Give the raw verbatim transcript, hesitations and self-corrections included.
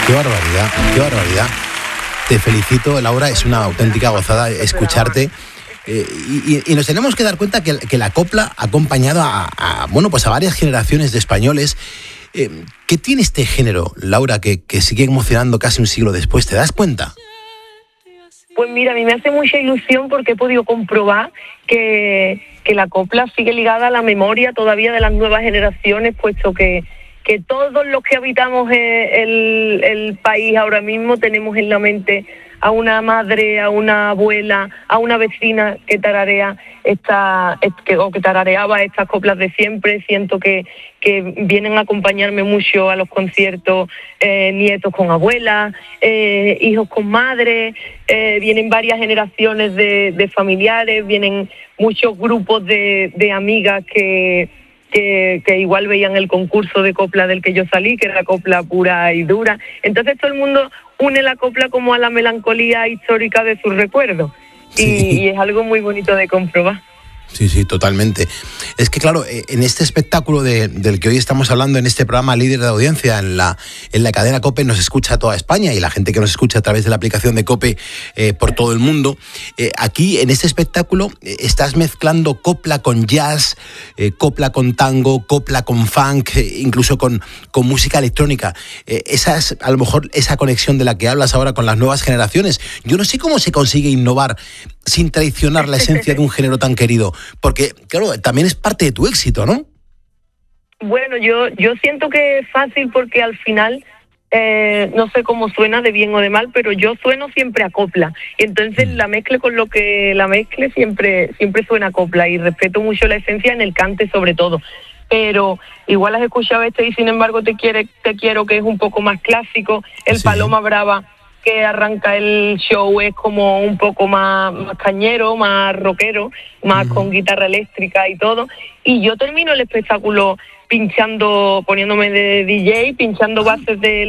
Qué barbaridad, qué barbaridad. Te felicito, Laura, es una auténtica gozada escucharte. Eh, y, y nos tenemos que dar cuenta que, que la copla ha acompañado a, a, bueno, pues a varias generaciones de españoles. Eh, ¿Qué tiene este género, Laura, que, que sigue emocionando casi un siglo después? ¿Te das cuenta? Pues mira, a mí me hace mucha ilusión porque he podido comprobar que, que la copla sigue ligada a la memoria todavía de las nuevas generaciones, puesto que, que todos los que habitamos el, el país ahora mismo tenemos en la mente a una madre, a una abuela, a una vecina que tararea esta, que, o que tarareaba estas coplas de siempre. Siento que, que vienen a acompañarme mucho a los conciertos, eh, nietos con abuelas, eh, hijos con madres, eh, vienen varias generaciones de, de familiares, vienen muchos grupos de, de amigas que Que, que igual veían el concurso de copla del que yo salí, que era copla pura y dura. Entonces todo el mundo une la copla como a la melancolía histórica de sus recuerdos. Sí. Y, y es algo muy bonito de comprobar. Sí, sí, totalmente. Es que claro, en este espectáculo de, del que hoy estamos hablando, en este programa líder de audiencia, en la, en la cadena COPE, nos escucha toda España y la gente que nos escucha a través de la aplicación de COPE eh, por todo el mundo. Eh, aquí, en este espectáculo, eh, estás mezclando copla con jazz, eh, copla con tango, copla con funk, eh, incluso con, con música electrónica. Eh, esa es, a lo mejor, esa conexión de la que hablas ahora con las nuevas generaciones. Yo no sé cómo se consigue innovar sin traicionar la esencia de un género tan querido, porque, claro, también es parte de tu éxito, ¿no? Bueno, yo yo siento que es fácil porque al final, eh, no sé cómo suena de bien o de mal, pero yo sueno siempre a copla. Entonces, mm. la mezcle con lo que la mezcle siempre, siempre suena a copla, y respeto mucho la esencia en el cante sobre todo. Pero igual has escuchado este y sin embargo te quiere te quiero, que es un poco más clásico. El sí. Paloma Brava, que arranca el show, es como un poco más, más cañero, más rockero, más uh-huh. con guitarra eléctrica y todo. Y yo termino el espectáculo pinchando, poniéndome de D J, pinchando bases de